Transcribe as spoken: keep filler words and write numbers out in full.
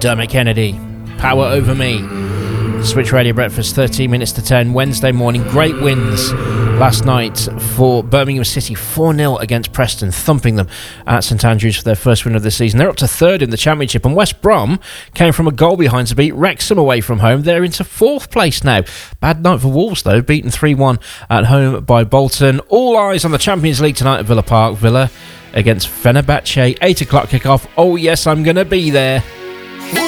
Dermot Kennedy, Power Over Me. Switch Radio Breakfast, thirteen minutes to ten, Wednesday morning. Great wins last night for Birmingham City, four nil against Preston, thumping them at St Andrews for their first win of the season. They're up to third in the Championship, and West Brom came from a goal behind to beat Wrexham away from home. They're into fourth place now. Bad night for Wolves, though, beaten three one at home by Bolton. All eyes on the Champions League tonight at Villa Park. Villa against Fenerbahce, eight o'clock kickoff. Oh yes, I'm going to be there.